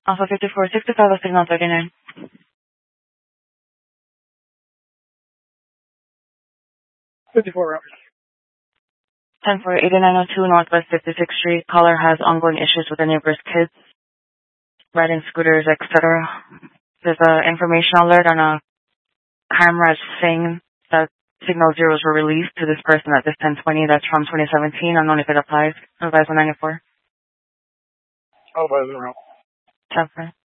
Alpha 5465, signal 39. 54 hours. 10 for 8902 Northwest 56th Street. Caller has ongoing issues with the neighbor's kids, riding scooters, etc. There's an information alert on a camera saying that signal zeros were released to this person at this 1020. That's from 2017. Unknown if it applies. Advise 194. I'll advise it around. 10 for